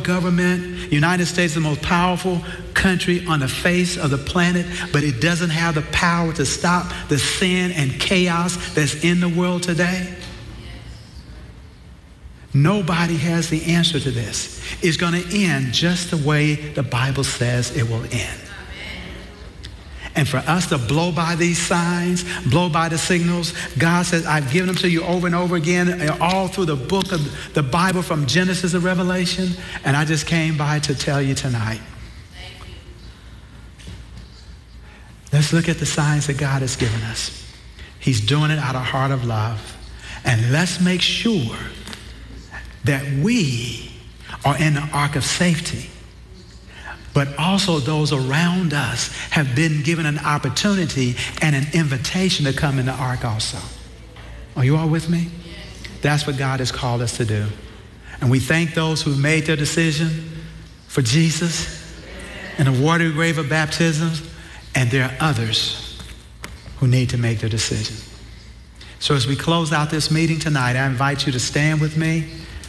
world government. United States is the most powerful country on the face of the planet, but it doesn't have the power to stop the sin and chaos that's in the world today. Nobody has the answer to this. It's going to end just the way the Bible says it will end. And for us to blow by these signs, blow by the signals, God says, I've given them to you over and over again, all through the book of the Bible from Genesis to Revelation. And I just came by to tell you tonight. Let's look at the signs that God has given us. He's doing it out of a heart of love. And let's make sure that we are in the ark of safety. But also those around us have been given an opportunity and an invitation to come in the ark also. Are you all with me? That's what God has called us to do. And we thank those who made their decision for Jesus in the watery grave of baptism. And there are others who need to make their decision. So as we close out this meeting tonight, I invite you to stand with me.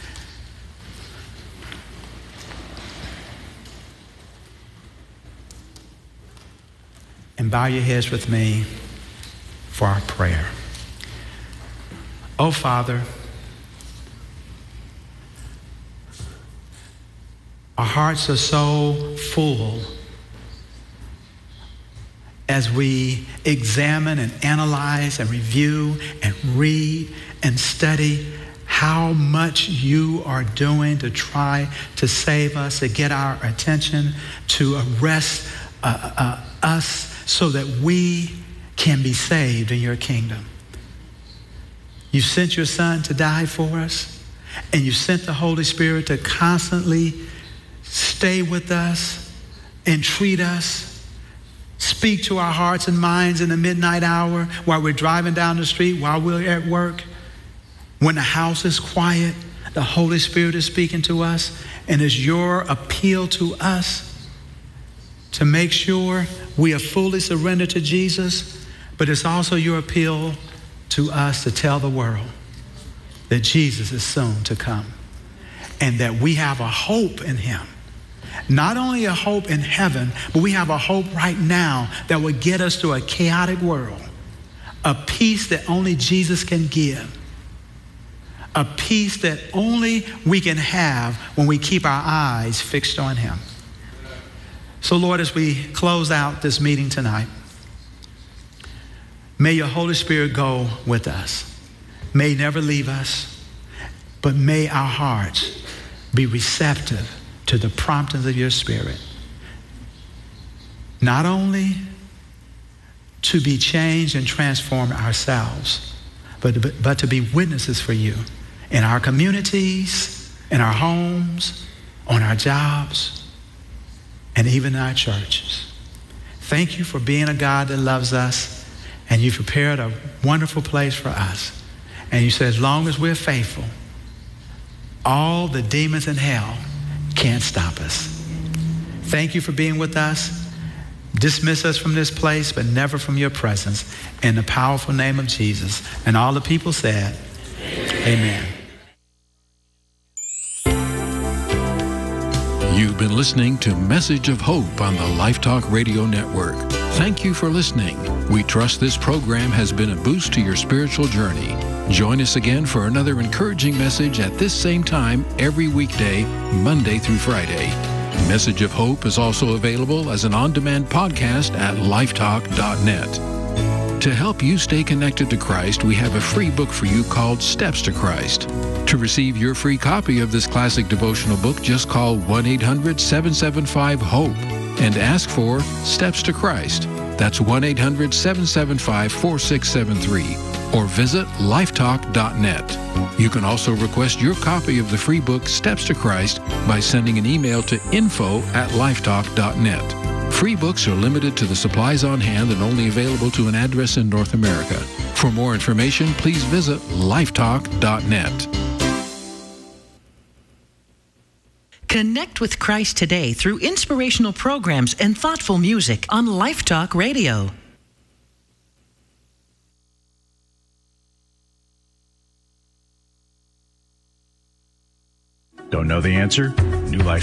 And bow your heads with me for our prayer. Oh, Father, our hearts are so full as we examine and analyze and review and read and study how much you are doing to try to save us, to get our attention, to arrest us so that we can be saved in your kingdom. You sent your Son to die for us, and you sent the Holy Spirit to constantly stay with us, entreat us, speak to our hearts and minds in the midnight hour while we're driving down the street, while we're at work. When the house is quiet, the Holy Spirit is speaking to us, and it's your appeal to us to make sure we are fully surrendered to Jesus, but it's also your appeal to us to tell the world that Jesus is soon to come and that we have a hope in him. Not only a hope in heaven, but we have a hope right now that will get us through a chaotic world, a peace that only Jesus can give, a peace that only we can have when we keep our eyes fixed on him. So, Lord, as we close out this meeting tonight, may your Holy Spirit go with us. May he never leave us, but may our hearts be receptive to the promptings of your Spirit. Not only to be changed and transformed ourselves, but to be witnesses for you in our communities, in our homes, on our jobs, and even in our churches. Thank you for being a God that loves us, and you've prepared a wonderful place for us. And you said, as long as we're faithful, all the demons in hell can't stop us. Thank you for being with us. Dismiss us from this place, but never from your presence. In the powerful name of Jesus. And all the people said, amen. You've been listening to Message of Hope on the Life Talk Radio Network. Thank you for listening. We trust this program has been a boost to your spiritual journey. Join us again for another encouraging message at this same time every weekday, Monday through Friday. Message of Hope is also available as an on-demand podcast at lifetalk.net. To help you stay connected to Christ, we have a free book for you called Steps to Christ. To receive your free copy of this classic devotional book, just call 1-800-775-HOPE and ask for Steps to Christ. That's 1-800-775-4673. Or visit lifetalk.net. You can also request your copy of the free book Steps to Christ by sending an email to info@lifetalk.net. Free books are limited to the supplies on hand and only available to an address in North America. For more information, please visit lifetalk.net. Connect with Christ today through inspirational programs and thoughtful music on Life Talk Radio. Don't know the answer? New Life